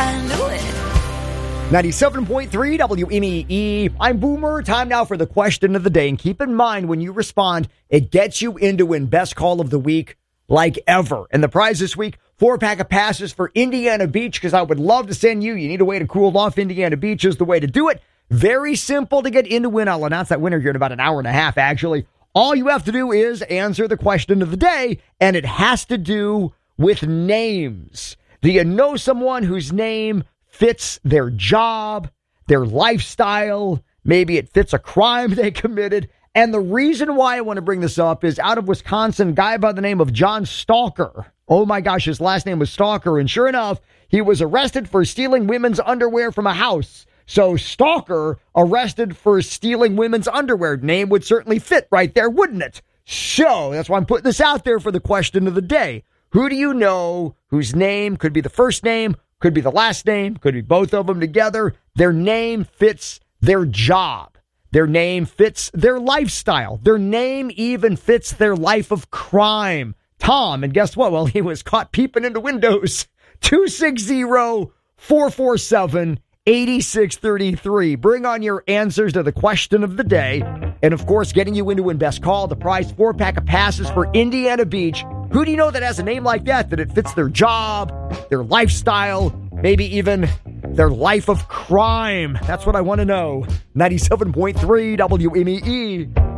I knew it. 97.3 WMEE. I'm Boomer. Time now for the question of the day. And keep in mind, when you respond, it gets you in to win Best Call of the Week like ever. And the prize this week, 4-pack of passes for Indiana Beach, because I would love to send you. You need a way to cool off. Indiana Beach is the way to do it. Very simple to get in to win. I'll announce that winner here in about an hour and a half, actually. All you have to do is answer the question of the day, and it has to do with names. Do you know someone whose name fits their job, their lifestyle? Maybe it fits a crime they committed. And the reason why I want to bring this up is out of Wisconsin, a guy by the name of John Stalker. Oh my gosh, his last name was Stalker. And sure enough, he was arrested for stealing women's underwear from a house. So Stalker arrested for stealing women's underwear. Name would certainly fit right there, wouldn't it? So that's why I'm putting this out there for the question of the day. Who do you know whose name could be the first name, could be the last name, could be both of them together? Their name fits their job. Their name fits their lifestyle. Their name even fits their life of crime. Tom, and guess what? Well, he was caught peeping into windows. 260-447-8633. Bring on your answers to the question of the day. And, of course, getting you into win Best Call, the prize 4-pack of passes for Indiana Beach. Who do you know that has a name like that it fits their job, their lifestyle, maybe even their life of crime? That's what I want to know. 97.3 WMEE.